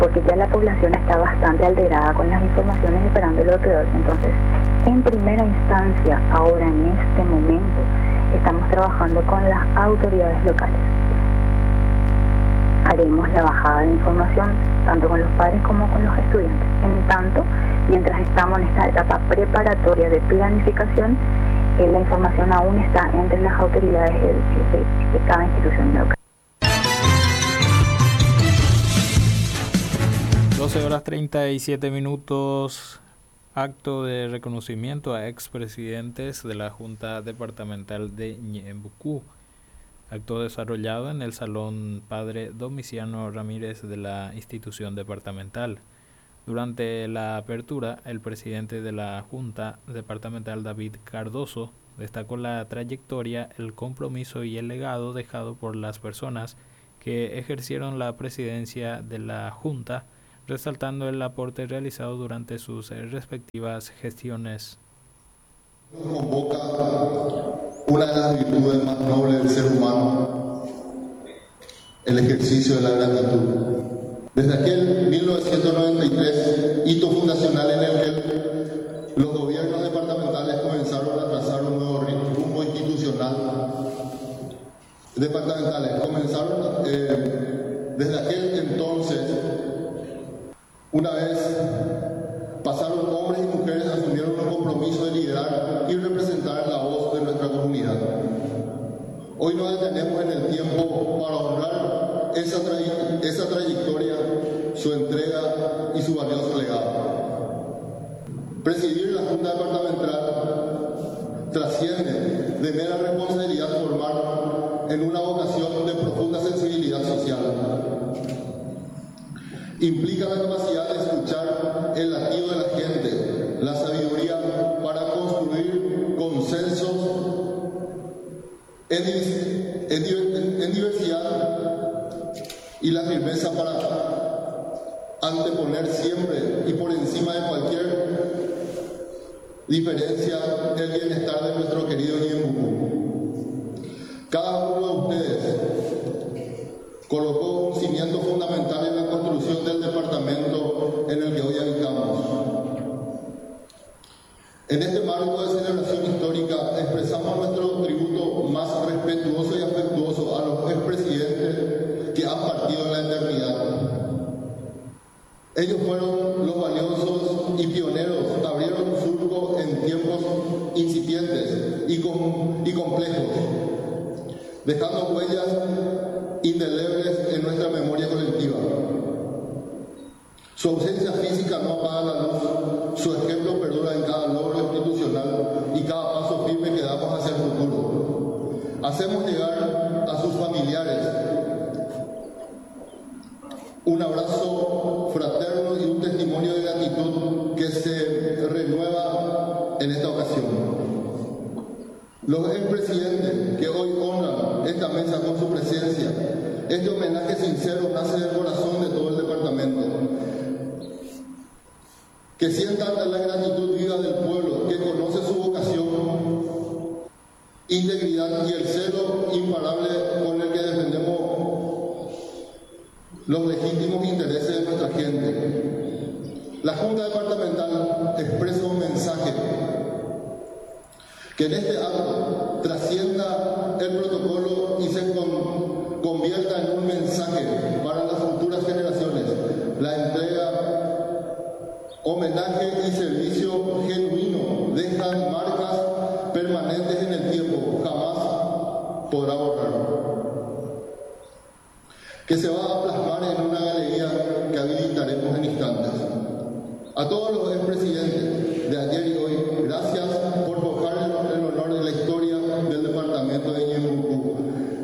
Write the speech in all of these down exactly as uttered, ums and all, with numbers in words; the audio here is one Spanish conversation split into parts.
porque ya la población está bastante alterada con las informaciones esperando lo peor. Entonces, en primera instancia, ahora en este momento, estamos trabajando con las autoridades locales. Haremos la bajada de información tanto con los padres como con los estudiantes. En tanto, mientras estamos en esta etapa preparatoria de planificación, eh, la información aún está entre las autoridades de, de, de cada institución local. doce horas treinta y siete minutos. Acto de reconocimiento a expresidentes de la Junta Departamental de Ñeembucú. Acto desarrollado en el Salón Padre Domiciano Ramírez de la institución departamental. Durante la apertura, el presidente de la Junta Departamental, David Cardoso, destacó la trayectoria, el compromiso y el legado dejado por las personas que ejercieron la presidencia de la Junta, resaltando el aporte realizado durante sus respectivas gestiones. Nos convoca una de las virtudes más nobles del ser humano, el ejercicio de la gratitud. Desde aquel mil novecientos noventa y tres, hito fundacional en el que los gobiernos departamentales comenzaron a trazar un nuevo rumbo institucional. Departamentales comenzaron eh, desde aquel entonces, una vez pasaron hombres y mujeres, asumieron un compromiso de liderar y representar la voz de nuestra comunidad. Hoy nos detenemos en el tiempo para honrar esa, tra- esa trayectoria, su entrega y su valioso legado. Presidir la Junta Departamental trasciende de mera responsabilidad formar en una vocación de profunda sensibilidad social. Implica la capacidad de escuchar el latido de la gente, la sabiduría para construir consensos en, en, en, en diversidad y la firmeza para anteponer siempre y por encima de cualquier diferencia el bienestar de nuestro querido Ñeembucú. Cada uno de ustedes colocó un cimiento fundamental en la construcción del departamento en el que hoy habitamos. En este marco de celebración histórica expresamos nuestro tributo más respetuoso y afectuoso a los expresidentes que han partido en la eternidad. Ellos fueron los valiosos y pioneros, abrieron un surco en tiempos incipientes y, com- y complejos, dejando huellas indelebles en nuestra memoria colectiva. Su ausencia física no apaga la luz, su ejemplo perdura en cada logro institucional y cada paso firme que damos hacia el futuro. Hacemos llegar a sus familiares un abrazo fraterno y un testimonio de gratitud que se renueva en esta ocasión. Los expresidentes que hoy honran esta mesa con su presencia, este homenaje sincero nace del corazón de todo el departamento. Que sientan la gratitud viva del pueblo, que conoce su vocación, integridad y el celo imparable con el que defendemos los legítimos intereses de nuestra gente. La Junta Departamental expresa un mensaje que en este acto trascienda el protocolo y se con, convierta en un mensaje para las futuras generaciones. La entrega, homenaje y servicio genuino dejan marcas permanentes en el tiempo, jamás podrá borrar. Que se va a plasmar en una galería que habilitaremos en instantes. A todos los expresidentes de ayer y hoy, gracias por forjar el honor de la historia del departamento de Ñeembucú.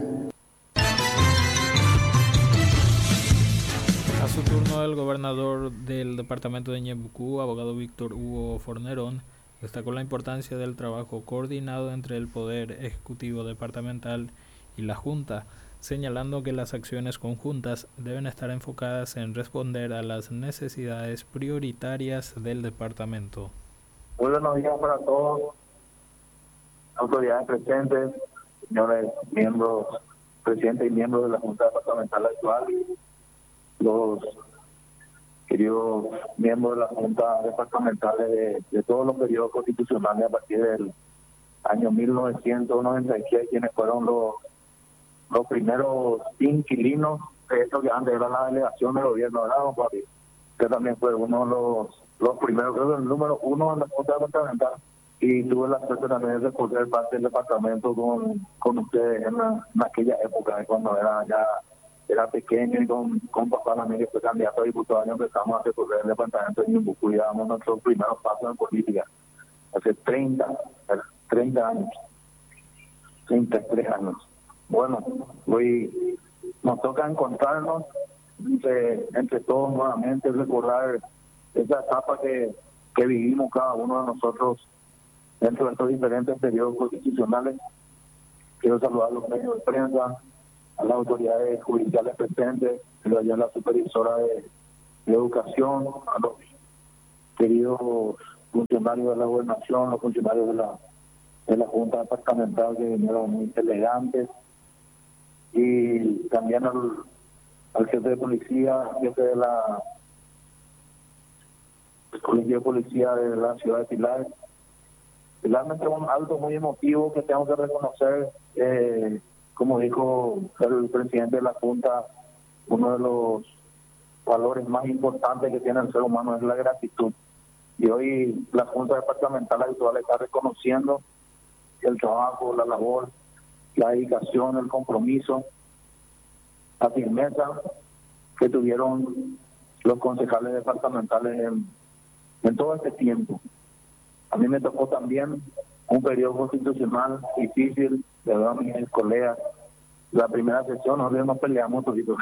A su turno, el gobernador del departamento de Ñeembucú, abogado Víctor Hugo Fornerón, destacó la importancia del trabajo coordinado entre el Poder Ejecutivo Departamental y la Junta, señalando que las acciones conjuntas deben estar enfocadas en responder a las necesidades prioritarias del departamento. Muy buenos días para todos, autoridades presentes, señores miembros, presidentes y miembros de la Junta Departamental actual, los queridos miembros de la Junta Departamental de, de todos los periodos constitucionales a partir del año mil novecientos noventa y seis, quienes fueron los, los primeros inquilinos de esto que antes era la delegación del gobierno, ¿verdad, don Papi? Que también fue uno de los, los primeros, creo que el número uno en la Junta Departamental, y tuve la suerte también de recorrer parte del departamento con, con ustedes en, la, en aquella época, cuando era ya era pequeño, y con, con papá también, que fue candidato a diputado, y empezamos a recorrer el departamento de Ñembucú y dábamos nuestros primeros pasos en política, hace treinta, treinta años, treinta y tres años. Bueno, hoy nos toca encontrarnos entre, entre todos nuevamente, recordar esa etapa que, que vivimos cada uno de nosotros dentro de estos diferentes periodos constitucionales. Quiero saludar a los medios de prensa, a las autoridades judiciales presentes, a la supervisora de, de educación, a los queridos funcionarios de la gobernación, los funcionarios de la, de la Junta Departamental, que vinieron muy elegantes, y también al, al jefe de policía, jefe de la Policía de Policía de la ciudad de Pilar. Realmente un acto muy emotivo que tengo que reconocer, eh, como dijo el presidente de la Junta, uno de los valores más importantes que tiene el ser humano es la gratitud. Y hoy la Junta Departamental actual está reconociendo el trabajo, la labor, la dedicación, el compromiso, la firmeza que tuvieron los concejales departamentales en, en todo este tiempo. A mí me tocó también un periodo constitucional difícil, de verdad, mis colegas. La primera sesión nosotros nos peleamos todito.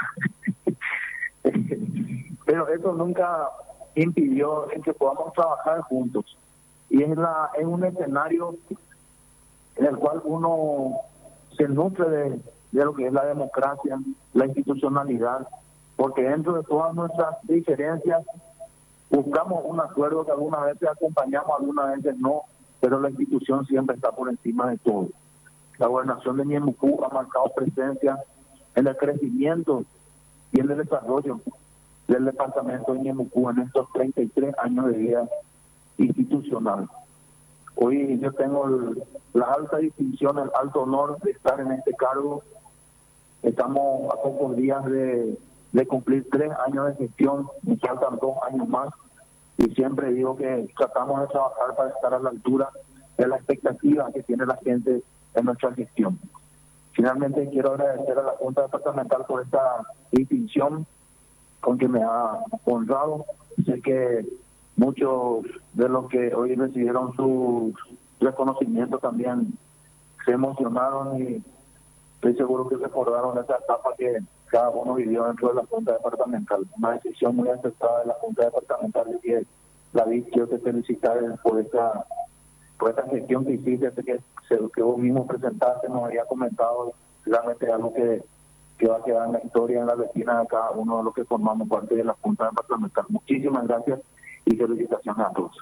Pero eso nunca impidió en que podamos trabajar juntos. Y es, la, es un escenario en el cual uno se nutre de, de lo que es la democracia, la institucionalidad, porque dentro de todas nuestras diferencias buscamos un acuerdo que algunas veces acompañamos, algunas veces no, pero la institución siempre está por encima de todo. La gobernación de Ñembucú ha marcado presencia en el crecimiento y en el desarrollo del departamento de Ñembucú en estos treinta y tres años de vida institucional. Hoy yo tengo el, la alta distinción, el alto honor de estar en este cargo. Estamos a pocos días de, de cumplir tres años de gestión, y faltan dos años más, y siempre digo que tratamos de trabajar para estar a la altura de la expectativa que tiene la gente en nuestra gestión. Finalmente quiero agradecer a la Junta Departamental por esta distinción con que me ha honrado. Sé que muchos de los que hoy recibieron su reconocimiento también se emocionaron, y estoy seguro que recordaron esa etapa que cada uno vivió dentro de la Junta Departamental. Una decisión muy acertada de la Junta Departamental, y que la vi, quiero te felicitar por esta, por esta gestión que hiciste, que, que vos mismo presentaste, nos había comentado, realmente algo que, que va a quedar en la historia, en la retina de cada uno de los que formamos parte de la Junta Departamental. Muchísimas gracias y felicitaciones a todos.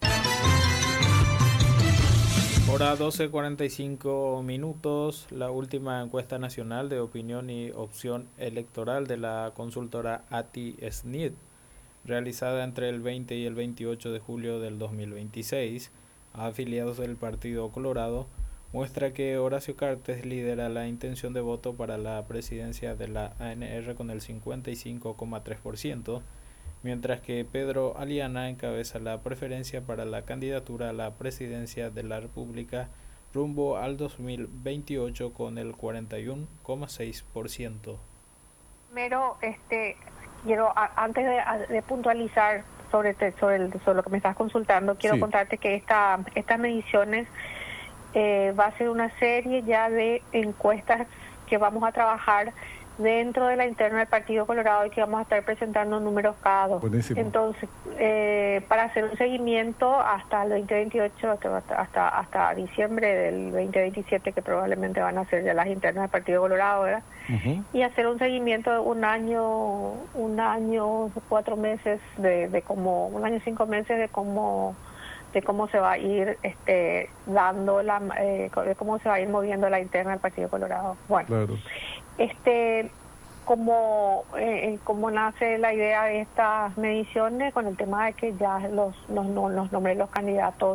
Hora doce cuarenta y cinco minutos, la última encuesta nacional de opinión y opción electoral de la consultora A T I S N I D, realizada entre el veinte y el veintiocho de julio del dos mil veintiséis a afiliados del Partido Colorado, muestra que Horacio Cartes lidera la intención de voto para la presidencia de la A N R con el cincuenta y cinco coma tres por ciento, mientras que Pedro Aliana encabeza la preferencia para la candidatura a la presidencia de la República rumbo al dos mil veintiocho con el cuarenta y uno coma seis por ciento. Primero, este, quiero, a, antes de, de puntualizar sobre, te, sobre, el, sobre lo que me estás consultando, quiero sí. contarte que esta, estas mediciones eh, va a ser una serie ya de encuestas que vamos a trabajar dentro de la interna del Partido Colorado, y que vamos a estar presentando números cada dos. Buenísimo. Entonces, eh, para hacer un seguimiento hasta el veinte veintiocho, hasta, hasta hasta diciembre del veinte veintisiete, que probablemente van a ser ya las internas del Partido Colorado, ¿verdad? Uh-huh. Y hacer un seguimiento de un año, un año, cuatro meses, de, de cómo, un año, cinco meses de cómo de cómo se va a ir este dando la eh, de cómo se va a ir moviendo la interna del Partido Colorado. Bueno, claro. este como eh, cómo nace la idea de estas mediciones, con el tema de que ya los los, los nombres de los candidatos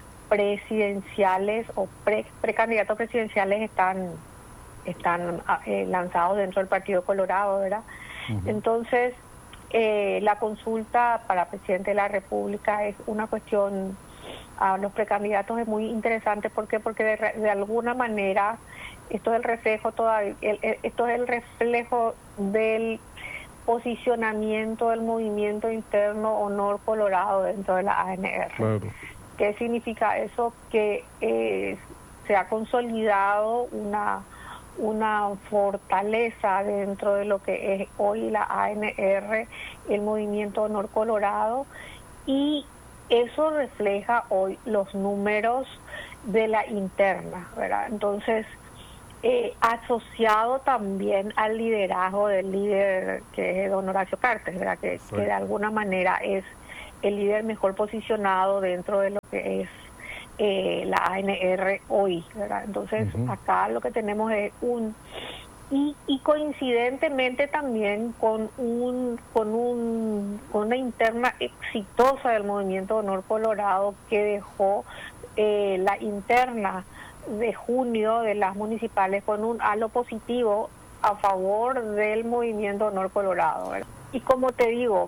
presidenciales o pre, precandidatos presidenciales están están eh, lanzados dentro del Partido Colorado, ¿verdad? Uh-huh. Entonces, eh, la consulta para presidente de la República es una cuestión a los precandidatos es muy interesante. ¿Por qué? Porque de, de alguna manera esto es el reflejo todavía, el, el, esto es el reflejo del posicionamiento del movimiento interno Honor Colorado dentro de la A N R. Claro. ¿Qué significa eso? Que eh, se ha consolidado una una fortaleza dentro de lo que es hoy la A N R, el movimiento Honor Colorado, y eso refleja hoy los números de la interna, ¿verdad? Entonces, eh, asociado también al liderazgo del líder que es don Horacio Cartes, ¿verdad? Que, sí. que de alguna manera es el líder mejor posicionado dentro de lo que es eh, la A N R hoy, ¿verdad? Entonces, uh-huh. acá lo que tenemos es un... Y, y coincidentemente también con un con un con una interna exitosa del movimiento Honor Colorado, que dejó eh, la interna de junio de las municipales con un halo positivo a favor del movimiento Honor Colorado, ¿verdad? Y como te digo,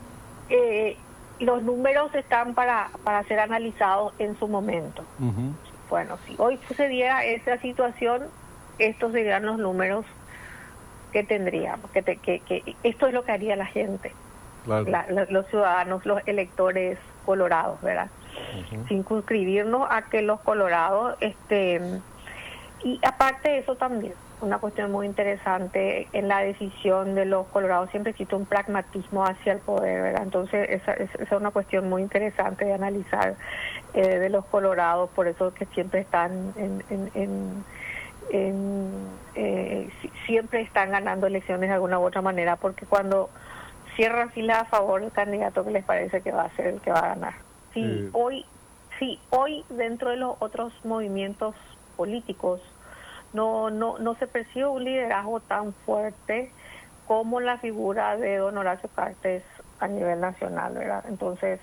eh, los números están para para ser analizados en su momento. Uh-huh. Bueno, si hoy sucediera esa situación, estos serían los números que tendríamos, que, te, que, que esto es lo que haría la gente, claro. la, la, los ciudadanos, los electores colorados, ¿verdad? Uh-huh. Circunscribirnos a que los colorados, este, y aparte de eso también, una cuestión muy interesante en la decisión de los colorados, siempre existe un pragmatismo hacia el poder, ¿verdad? Entonces esa, esa es una cuestión muy interesante de analizar eh, de los colorados, por eso que siempre están en... en, en En, eh, siempre están ganando elecciones de alguna u otra manera, porque cuando cierran filas a favor del candidato que les parece que va a ser el que va a ganar. Si sí, hoy, sí, hoy dentro de los otros movimientos políticos no no no se percibe un liderazgo tan fuerte como la figura de don Horacio Cartes a nivel nacional, ¿verdad? Entonces,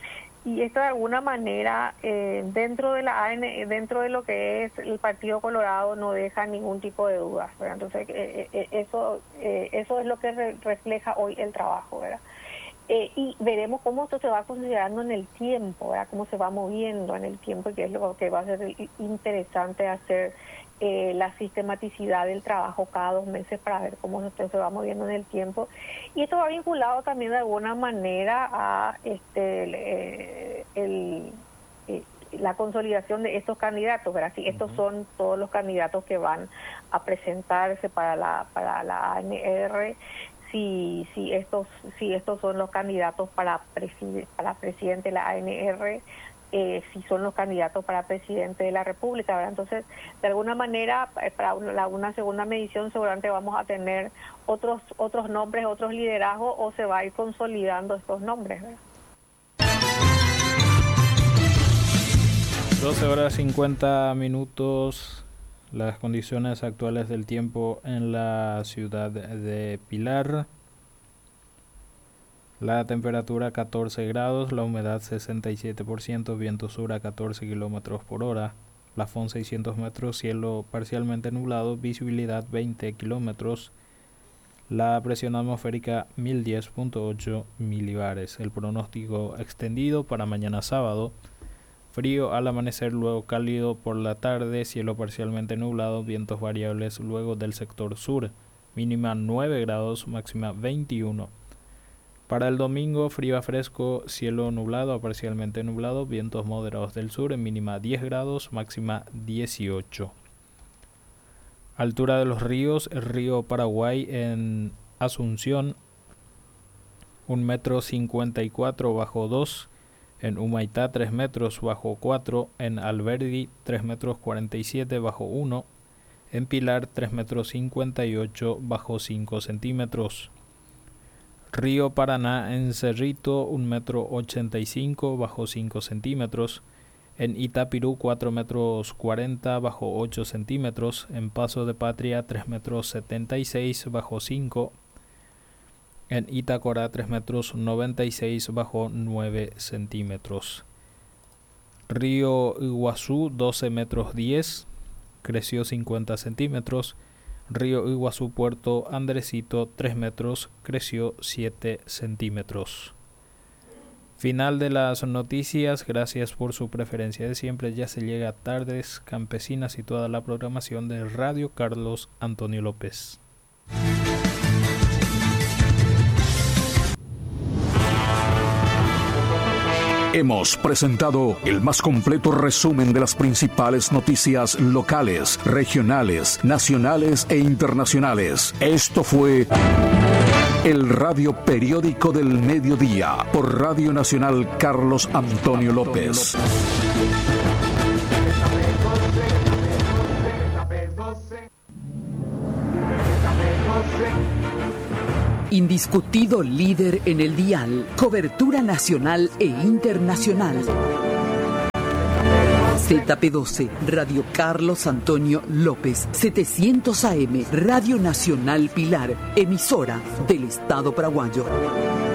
y esto de alguna manera eh, dentro de la A N, dentro de lo que es el Partido Colorado, no deja ningún tipo de dudas, ¿verdad? Entonces eh, eh, eso eh, eso es lo que re- refleja hoy el trabajo, ¿verdad? Eh, y veremos cómo esto se va considerando en el tiempo, ¿verdad? Cómo se va moviendo en el tiempo, y que es lo que va a ser interesante hacer eh, la sistematicidad del trabajo cada dos meses para ver cómo esto se va moviendo en el tiempo. Y esto va vinculado también de alguna manera a este el, el, el, la consolidación de estos candidatos, ¿verdad? Si estos son todos los candidatos que van a presentarse para la para la A N R, si si estos si estos son los candidatos para preside, para presidente de la A N R, eh, si son los candidatos para presidente de la República, ¿verdad? Entonces, de alguna manera, para una, una segunda medición seguramente vamos a tener otros otros nombres, otros liderazgos, o se va a ir consolidando estos nombres, ¿verdad? doce horas cincuenta minutos, las condiciones actuales del tiempo en la ciudad de Pilar. La temperatura catorce grados, la humedad sesenta y siete por ciento, viento sur a catorce kilómetros por hora, plafón seiscientos metros, cielo parcialmente nublado, visibilidad veinte kilómetros, la presión atmosférica mil diez punto ocho milibares. El pronóstico extendido para mañana sábado: frío al amanecer, luego cálido por la tarde, cielo parcialmente nublado, vientos variables luego del sector sur, mínima nueve grados, máxima veintiuno. Para el domingo, frío a fresco, cielo nublado a parcialmente nublado, vientos moderados del sur, en mínima diez grados, máxima dieciocho. Altura de los ríos: el río Paraguay en Asunción, un metro cincuenta y cuatro bajo dos, en Humaitá tres metros bajo cuatro, en Alberdi tres metros cuarenta y siete bajo uno, en Pilar tres metros cincuenta y ocho bajo cinco centímetros. Río Paraná en Cerrito, un metro ochenta y cinco bajo cinco centímetros, En Itapirú cuatro metros cuarenta bajo ocho centímetros. En Paso de Patria tres metros setenta y seis bajo cinco. En Itacorá tres metros noventa y seis bajo nueve centímetros. Río Iguazú doce metros diez, creció cincuenta centímetros. Río Iguazú Puerto Andresito tres metros, creció siete centímetros. Final de las noticias, gracias por su preferencia de siempre. Ya se llega a Tardes Campesinas y toda la programación de Radio Carlos Antonio López. Hemos presentado el más completo resumen de las principales noticias locales, regionales, nacionales e internacionales. Esto fue el Radio Periódico del Mediodía por Radio Nacional Carlos Antonio López. Indiscutido líder en el dial, cobertura nacional e internacional. Z P doce, Radio Carlos Antonio López, setecientos A M, Radio Nacional Pilar, emisora del Estado paraguayo.